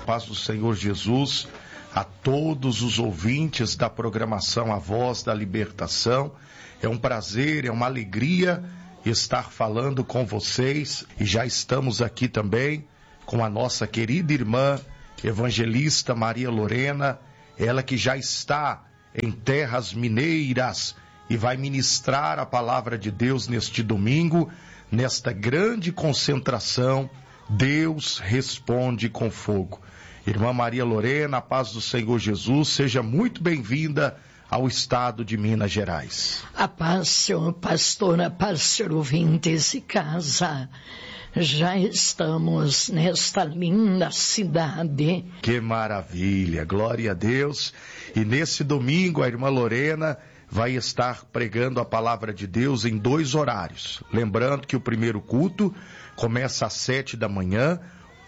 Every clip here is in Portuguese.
paz do Senhor Jesus a todos os ouvintes da programação A Voz da Libertação. É um prazer, é uma alegria estar falando com vocês, e já estamos aqui também com a nossa querida irmã evangelista Maria Lorena, ela que já está em terras mineiras e vai ministrar a palavra de Deus neste domingo, nesta grande concentração. Deus responde com fogo. Irmã Maria Lorena, a paz do Senhor Jesus, seja muito bem-vinda ao estado de Minas Gerais. A paz, senhor pastor, a paz, senhor ouvintes de casa. Já estamos nesta linda cidade. Que maravilha, glória a Deus. E nesse domingo a irmã Lorena vai estar pregando a palavra de Deus em 2 horários. Lembrando que o primeiro culto começa às 7 da manhã,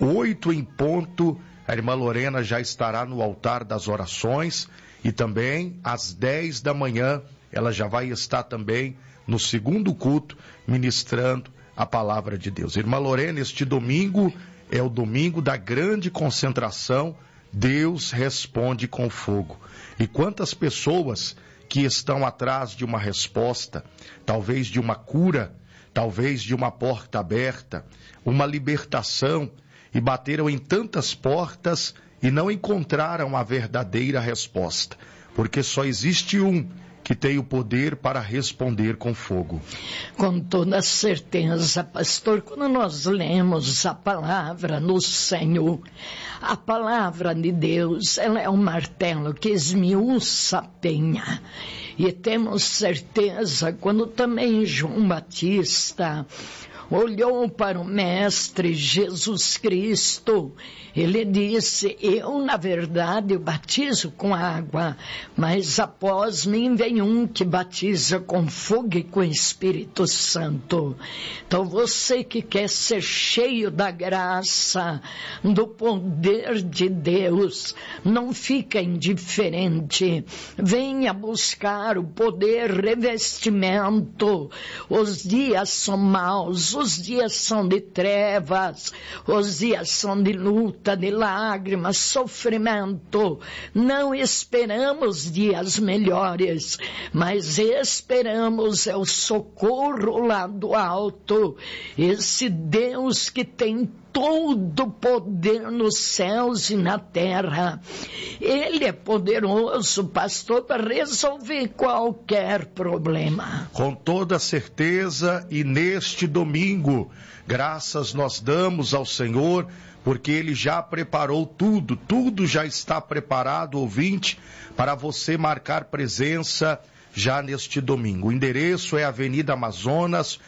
8 em ponto, a irmã Lorena já estará no altar das orações, e também às 10 da manhã ela já vai estar também no segundo culto ministrando a palavra de Deus. Irmã Lorena, este domingo é o domingo da grande concentração. Deus responde com fogo. E quantas pessoas que estão atrás de uma resposta, talvez de uma cura, talvez de uma porta aberta, uma libertação, e bateram em tantas portas e não encontraram a verdadeira resposta, porque só existe um que tem o poder para responder com fogo. Com toda certeza, pastor, quando nós lemos a palavra no Senhor, a palavra de Deus, ela é um martelo que esmiuça a penha. E temos certeza, quando também João Batista olhou para o Mestre Jesus Cristo, ele disse: eu na verdade batizo com água, mas após mim vem um que batiza com fogo e com Espírito Santo. Então você que quer ser cheio da graça, do poder de Deus, não fica indiferente, venha buscar o poder, revestimento. Os dias são maus, os dias são de trevas, os dias são de luta, de lágrimas, sofrimento. Não esperamos dias melhores, mas esperamos o socorro lá do alto. Esse Deus que tem todo o poder nos céus e na terra. Ele é poderoso, pastor, para resolver qualquer problema. Com toda certeza, e neste domingo, graças nós damos ao Senhor, porque Ele já preparou tudo, tudo já está preparado, ouvinte, para você marcar presença já neste domingo. O endereço é Avenida Amazonas,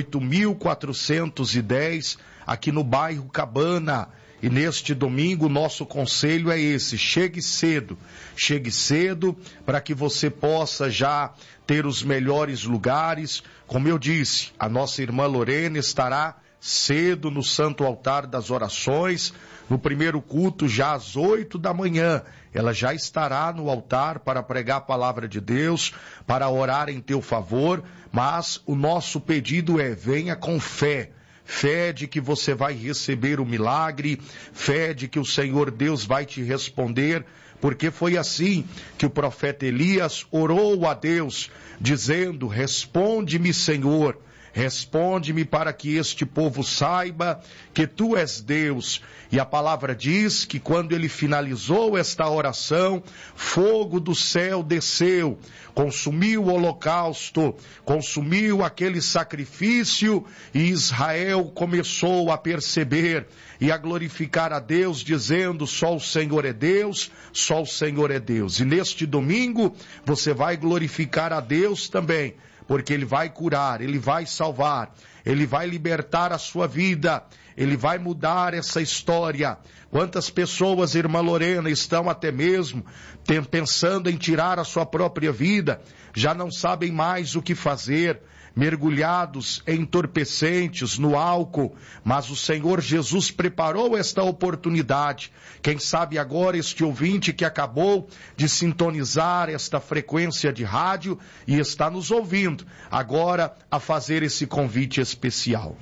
8.410, aqui no bairro Cabana. E neste domingo, nosso conselho é esse: chegue cedo para que você possa já ter os melhores lugares. Como eu disse, a nossa irmã Lorena estará cedo no Santo Altar das Orações, no primeiro culto já às 8 da manhã, ela já estará no altar para pregar a palavra de Deus, para orar em teu favor, mas o nosso pedido é: venha com fé. Fé de que você vai receber o milagre, fé de que o Senhor Deus vai te responder, porque foi assim que o profeta Elias orou a Deus, dizendo: responde-me, Senhor, responde-me para que este povo saiba que tu és Deus. E a palavra diz que quando ele finalizou esta oração, fogo do céu desceu, consumiu o holocausto, consumiu aquele sacrifício, e Israel começou a perceber e a glorificar a Deus, dizendo: só o Senhor é Deus, só o Senhor é Deus. E neste domingo você vai glorificar a Deus também, porque Ele vai curar, Ele vai salvar, Ele vai libertar a sua vida, Ele vai mudar essa história. Quantas pessoas, irmã Lorena, estão até mesmo pensando em tirar a sua própria vida, já não sabem mais o que fazer, mergulhados em entorpecentes, no álcool, mas o Senhor Jesus preparou esta oportunidade. Quem sabe agora este ouvinte que acabou de sintonizar esta frequência de rádio e está nos ouvindo agora a fazer esse convite especial.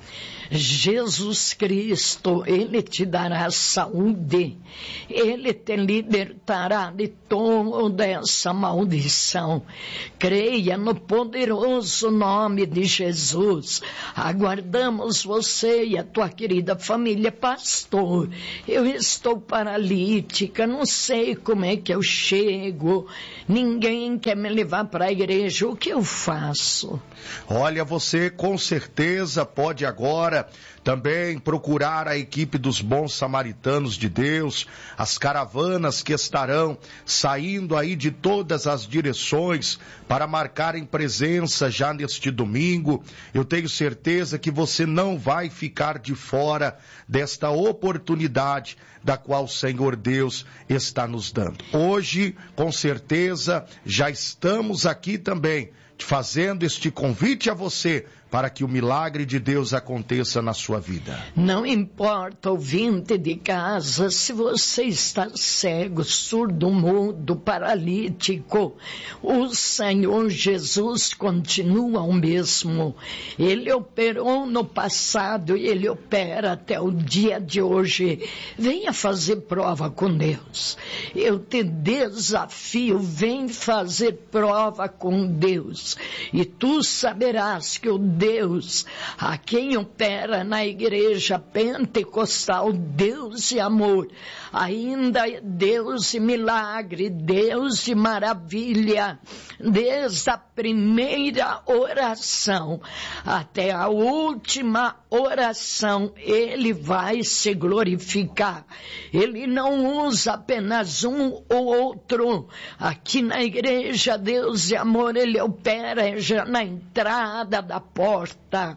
Jesus Cristo, Ele te dará saúde, Ele te libertará de toda essa maldição. Creia no poderoso nome de Jesus. Aguardamos você e a tua querida família. Pastor, eu estou paralítica, não sei como é que eu chego, ninguém quer me levar para a igreja, o que eu faço? Olha, você com certeza pode agora também procurar a equipe dos bons samaritanos de Deus, as caravanas que estarão saindo aí de todas as direções para marcarem presença já neste domingo. Eu tenho certeza que você não vai ficar de fora desta oportunidade da qual o Senhor Deus está nos dando. Hoje, com certeza, já estamos aqui também fazendo este convite a você para que o milagre de Deus aconteça na sua vida. Não importa, ouvinte de casa, se você está cego, surdo, mudo, paralítico, o Senhor Jesus continua o mesmo. Ele operou no passado e Ele opera até o dia de hoje. Venha fazer prova com Deus. Eu te desafio, vem fazer prova com Deus. E tu saberás que o Deus, a quem opera na igreja pentecostal, Deus de amor, ainda é Deus de milagre, Deus de maravilha, desde a primeira oração até a última oração, Ele vai se glorificar. Ele não usa apenas um ou outro. Aqui na igreja, Deus de amor, Ele opera já na entrada da porta.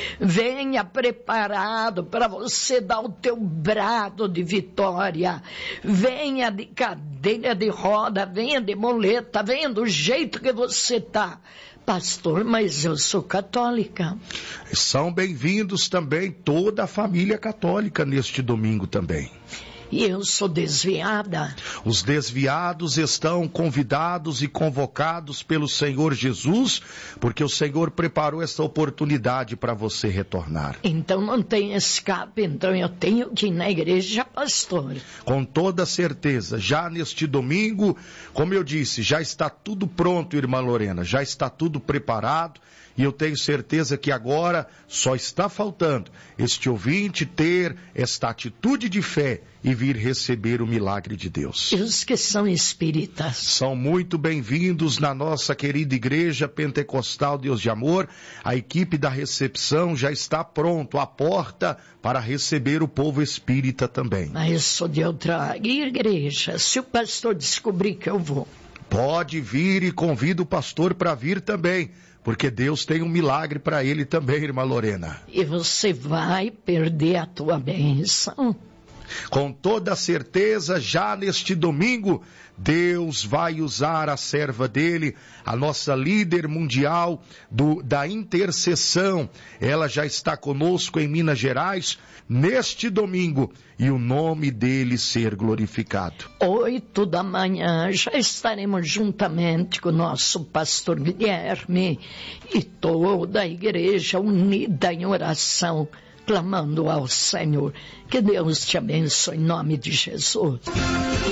Venha preparado para você dar o teu brado de vitória. Venha de cadeira de roda, venha de muleta, venha do jeito que você está. Pastor, mas eu sou católica. São bem-vindos também toda a família católica neste domingo também. E eu sou desviada. Os desviados estão convidados e convocados pelo Senhor Jesus, porque o Senhor preparou essa oportunidade para você retornar. Então não tem escape, então eu tenho que ir na igreja, pastor. Com toda certeza, já neste domingo, como eu disse, já está tudo pronto, irmã Lorena, já está tudo preparado. E eu tenho certeza que agora só está faltando este ouvinte ter esta atitude de fé e vir receber o milagre de Deus. E os que são espíritas? São muito bem-vindos na nossa querida Igreja Pentecostal Deus de Amor. A equipe da recepção já está pronto à porta para receber o povo espírita também. Mas sou de outra igreja. Se o pastor descobrir que eu vou. Pode vir e convida o pastor para vir também. Porque Deus tem um milagre para ele também, irmã Lorena. E você vai perder a tua bênção? Com toda certeza, já neste domingo, Deus vai usar a serva dele, a nossa líder mundial da intercessão. Ela já está conosco em Minas Gerais, neste domingo, e o nome dele ser glorificado. 8 da manhã, já estaremos juntamente com o nosso pastor Guilherme e toda a igreja unida em oração, clamando ao Senhor. Que Deus te abençoe em nome de Jesus.